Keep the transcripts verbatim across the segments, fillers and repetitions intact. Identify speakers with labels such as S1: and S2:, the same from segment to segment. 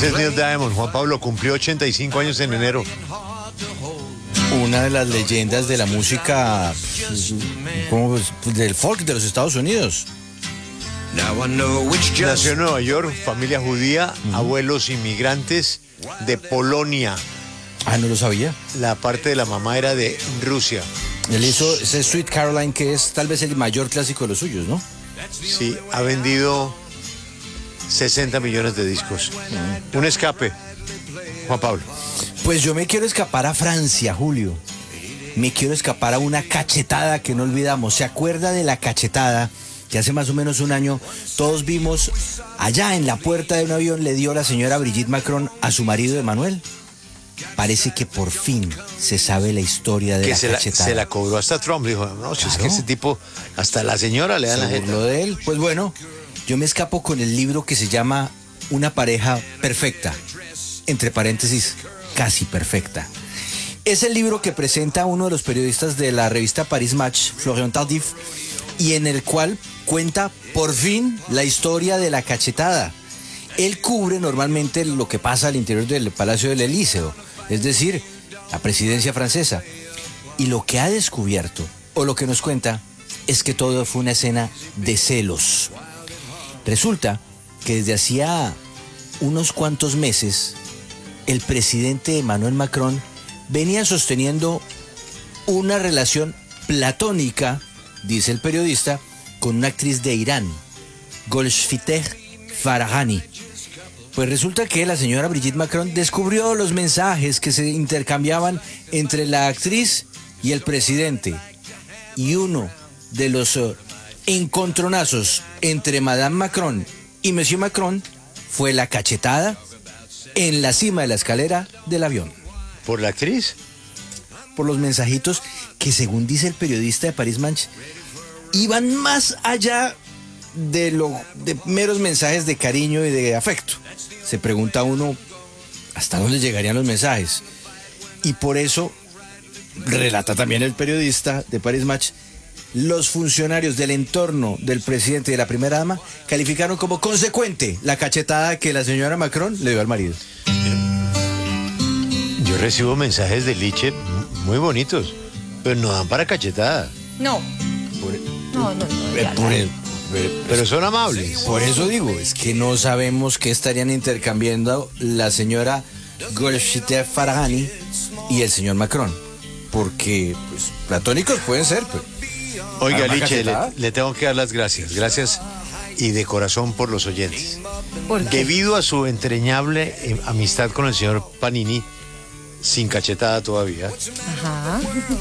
S1: Ese es Neil Diamond. Juan Pablo cumplió ochenta y cinco años en enero.
S2: Una de las leyendas de la música, como del folk de los Estados Unidos.
S1: Nació en Nueva York, familia judía, uh-huh. abuelos inmigrantes de Polonia.
S2: Ah, no lo sabía.
S1: La parte de la mamá era de Rusia.
S2: Él hizo ese Sweet Caroline, que es tal vez el mayor clásico de los suyos, ¿no?
S1: Sí, ha vendido sesenta millones de discos. Uh-huh. Un escape, Juan Pablo.
S2: Pues yo me quiero escapar a Francia, Julio. Me quiero escapar a una cachetada que no olvidamos. ¿Se acuerda de la cachetada que hace más o menos un año todos vimos allá en la puerta de un avión le dio la señora Brigitte Macron a su marido Emmanuel? Parece que por fin se sabe la historia de
S1: que
S2: la
S1: se
S2: cachetada.
S1: La, se la cobró hasta Trump, dijo, no, si claro. es que ese tipo, hasta la señora le da la jeta.
S2: Lo de él, pues bueno, yo me escapo con el libro que se llama Una pareja perfecta, entre paréntesis, casi perfecta. Es el libro que presenta uno de los periodistas de la revista Paris Match, Florian Tardif, y en el cual cuenta por fin la historia de la cachetada. Él cubre normalmente lo que pasa al interior del Palacio del Elíseo, es decir, la presidencia francesa. Y lo que ha descubierto, o lo que nos cuenta, es que todo fue una escena de celos. Resulta que desde hacía unos cuantos meses, el presidente Emmanuel Macron venía sosteniendo una relación platónica, dice el periodista, con una actriz de Irán, Golshifteh Farahani. Pues resulta que la señora Brigitte Macron descubrió los mensajes que se intercambiaban entre la actriz y el presidente. Y uno de los uh, encontronazos entre Madame Macron y Monsieur Macron fue la cachetada en la cima de la escalera del avión.
S1: ¿Por la actriz?
S2: Por los mensajitos que, según dice el periodista de Paris Match, iban más allá de, lo, de meros mensajes de cariño y de afecto. Se pregunta uno hasta dónde llegarían los mensajes. Y por eso, relata también el periodista de Paris Match, los funcionarios del entorno del presidente y de la primera dama calificaron como consecuente la cachetada que la señora Macron le dio al marido.
S1: Yo recibo mensajes de Liche muy bonitos, pero no dan para cachetada.
S3: No.
S1: Por,
S3: no, no, no.
S1: Eh, por el, pero, pero son amables.
S2: Por eso digo, es que no sabemos qué estarían intercambiando la señora Golshifteh Farahani y el señor Macron. Porque, pues, platónicos pueden ser, pero...
S1: Oiga, Liche, le, le tengo que dar las gracias. Gracias y de corazón por los oyentes.
S3: ¿Por qué?
S1: Debido a su entrañable eh, amistad con el señor Panini, sin cachetada todavía.
S3: Ajá.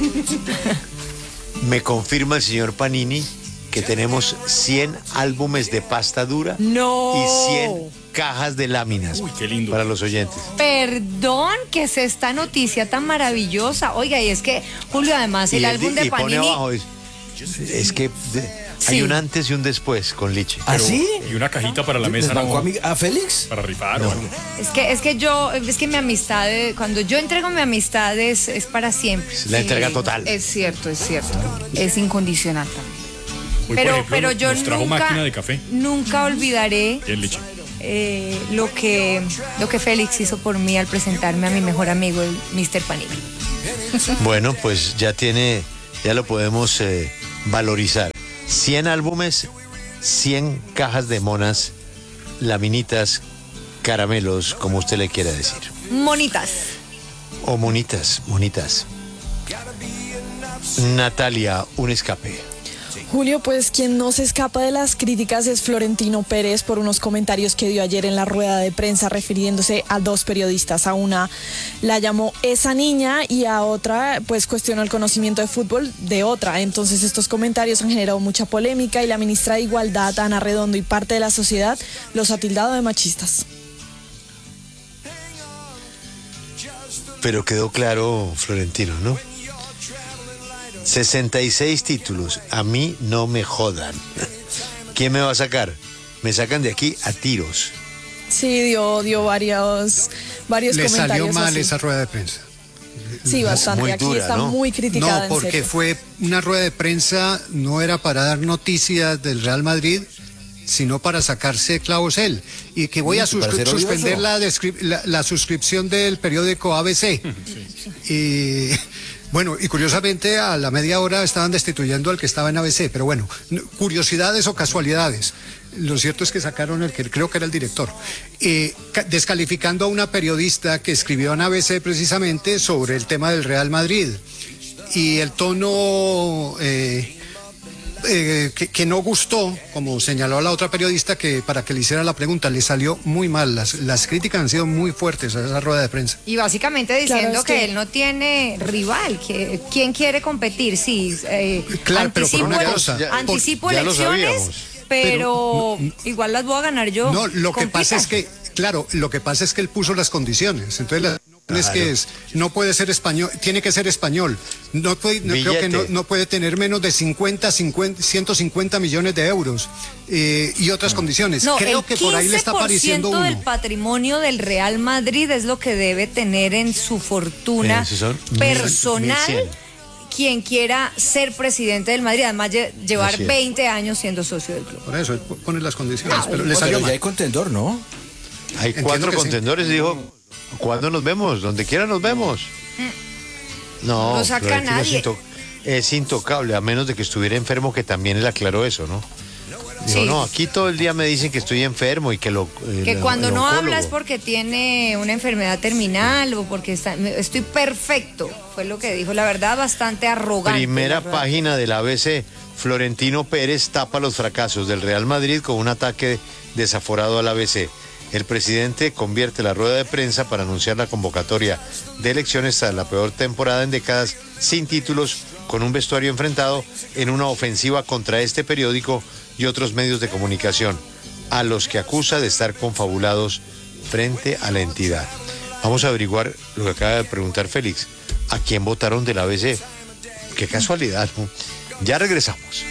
S1: Me confirma el señor Panini que tenemos cien álbumes de pasta dura
S3: no.
S1: y cien cajas de láminas. Uy, qué lindo. Para los oyentes.
S3: Perdón, que es esta noticia tan maravillosa. Oiga, y es que, Julio, además, el
S1: y
S3: álbum
S1: el,
S3: de
S1: y
S3: Panini...
S1: Pone abajo, es, es que de, sí. hay un antes y un después con Liche.
S2: ¿Ah, sí?
S4: Y una cajita para la mesa.
S2: ¿Les bancó a, a Félix?
S4: Para rifar
S1: no.
S4: o algo.
S3: Es que, es que yo, es que mi amistad, cuando yo entrego mi amistad es, es para siempre.
S1: Es la sí, entrega total.
S3: Es cierto, es cierto. Es incondicional también.
S4: Hoy,
S3: pero,
S4: ejemplo,
S3: pero yo
S4: nos trajo
S3: nunca,
S4: máquina de café.
S3: Nunca olvidaré eh, lo que lo que Félix hizo por mí al presentarme a mi mejor amigo, el mister Panini.
S1: Bueno, pues ya tiene, ya lo podemos eh, valorizar. cien álbumes, cien cajas de monas, laminitas, caramelos, como usted le quiera decir.
S3: Monitas.
S1: O monitas, monitas. Natalia, un escape.
S5: Julio, pues quien no se escapa de las críticas es Florentino Pérez por unos comentarios que dio ayer en la rueda de prensa refiriéndose a dos periodistas. A una la llamó esa niña y a otra pues cuestionó el conocimiento de fútbol de otra. Entonces estos comentarios han generado mucha polémica y la ministra de Igualdad, Ana Redondo, y parte de la sociedad los ha tildado de machistas.
S1: Pero quedó claro, Florentino, ¿no? sesenta y seis títulos, a mí no me jodan. ¿Quién me va a sacar? Me sacan de aquí a tiros.
S5: Sí, dio, dio varios, varios
S6: Le
S5: comentarios.
S6: Le salió mal
S5: así.
S6: esa rueda de prensa.
S5: Sí, bastante.
S1: Muy
S5: aquí
S1: dura,
S5: está
S1: ¿no?
S5: muy criticada.
S6: No, porque
S5: en serio.
S6: fue una rueda de prensa, no era para dar noticias del Real Madrid,
S4: sino para sacarse clavos él, y que voy a suscri- suspender la, la, la suscripción del periódico A B C. Y bueno, y curiosamente a la media hora estaban destituyendo al que estaba en A B C, pero bueno, curiosidades o casualidades. Lo cierto es que sacaron el que creo que era el director, eh, descalificando a una periodista que escribió en A B C precisamente sobre el tema del Real Madrid. Y el tono eh, eh, que, que no gustó, como señaló a la otra periodista que para que le hiciera la pregunta, le salió muy mal. Las, las críticas han sido muy fuertes a esa rueda de prensa.
S3: Y básicamente diciendo claro, es que... que él no tiene rival, que quién quiere competir, sí. Eh,
S4: claro, pero por una cosa.
S3: Ya, anticipo por, elecciones, pero, pero no, igual las voy a ganar yo.
S4: No, lo que pasa es que, claro, lo que pasa es que él puso las condiciones. Entonces las es claro. que es, no puede ser español, tiene que ser español. No puede, no, creo que no, no puede tener menos de cincuenta, cincuenta, ciento cincuenta millones de euros eh, y otras no. condiciones.
S3: No,
S4: creo que por ahí le está apareciendo uno.
S3: El patrimonio del Real Madrid es lo que debe tener en su fortuna eh, personal. mil cien Quien quiera ser presidente del Madrid, además de llevar veinte años siendo socio del club.
S4: Por eso, pone las condiciones.
S2: Ah, pero le salió pero ya hay contendor, ¿no?
S1: Hay Entiendo cuatro contendores, sí. dijo. ¿Cuándo nos vemos? Donde quiera nos vemos. No,
S3: no saca nadie.
S1: Es, into, es intocable, a menos de que estuviera enfermo, que también él aclaró eso, ¿no? Dijo, sí. no, aquí todo el día me dicen que estoy enfermo y que lo... Eh,
S3: que cuando
S1: el
S3: no
S1: oncólogo.
S3: habla es porque tiene una enfermedad terminal o porque está, estoy perfecto, fue lo que dijo, la verdad, bastante arrogante.
S1: Primera página del A B C, Florentino Pérez tapa los fracasos del Real Madrid con un ataque desaforado al A B C. El presidente convierte la rueda de prensa para anunciar la convocatoria de elecciones tras la peor temporada en décadas, sin títulos, con un vestuario enfrentado en una ofensiva contra este periódico y otros medios de comunicación, a los que acusa de estar confabulados frente a la entidad. Vamos a averiguar lo que acaba de preguntar Félix. ¿A quién votaron del A B C? Qué casualidad, ¿no? Ya regresamos.